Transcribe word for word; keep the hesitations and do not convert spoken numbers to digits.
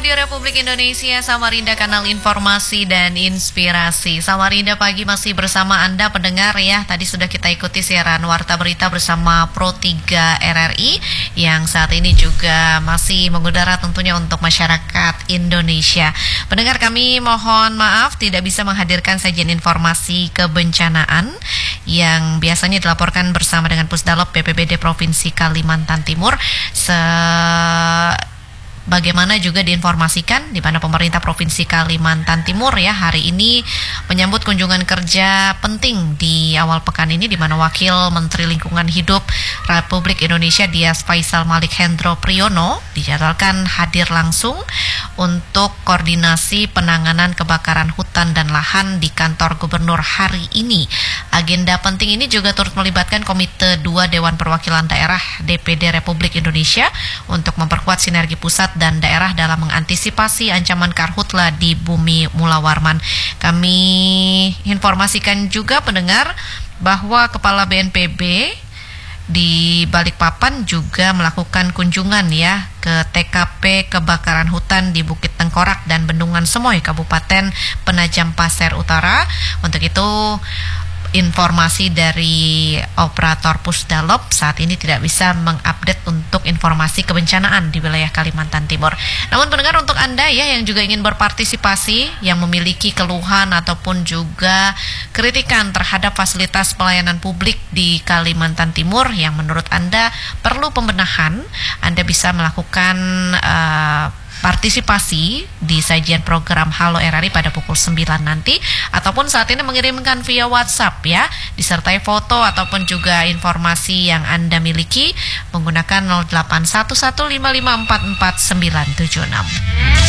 Radio Republik Indonesia, Samarinda, kanal informasi dan inspirasi. Samarinda Pagi masih bersama Anda pendengar ya. Tadi sudah kita ikuti siaran Warta Berita bersama Pro tiga R R I yang saat ini juga masih mengudara tentunya untuk masyarakat Indonesia. Pendengar, kami mohon maaf tidak bisa menghadirkan sajian informasi kebencanaan yang biasanya dilaporkan bersama dengan Pusdalop B P B D Provinsi Kalimantan Timur. Se Bagaimana juga diinformasikan di mana pemerintah Provinsi Kalimantan Timur ya hari ini menyambut kunjungan kerja penting di awal pekan ini, di mana Wakil Menteri Lingkungan Hidup Republik Indonesia Dias Faisal Malik Hendro Priyono dijadwalkan hadir langsung untuk koordinasi penanganan kebakaran hutan dan lahan di kantor gubernur hari ini. Agenda penting ini juga turut melibatkan Komite dua Dewan Perwakilan Daerah D P D Republik Indonesia untuk memperkuat sinergi pusat dan daerah dalam mengantisipasi ancaman karhutla di Bumi Mula Warman. Kami informasikan juga pendengar bahwa Kepala B N P B di Balikpapan juga melakukan kunjungan ya ke T K P kebakaran hutan di Bukit Tengkorak dan Bendungan Semoy, Kabupaten Penajam Pasir Utara. Untuk itu, informasi dari operator Pusdalop saat ini tidak bisa mengupdate untuk informasi kebencanaan di wilayah Kalimantan Timur. Namun pendengar, untuk Anda ya yang juga ingin berpartisipasi, yang memiliki keluhan ataupun juga kritikan terhadap fasilitas pelayanan publik di Kalimantan Timur yang menurut Anda perlu pembenahan, Anda bisa melakukan uh, partisipasi di sajian program Halo R R I pada pukul sembilan nanti, ataupun saat ini mengirimkan via WhatsApp ya, disertai foto ataupun juga informasi yang Anda miliki menggunakan nol delapan satu satu lima lima empat empat sembilan tujuh enam.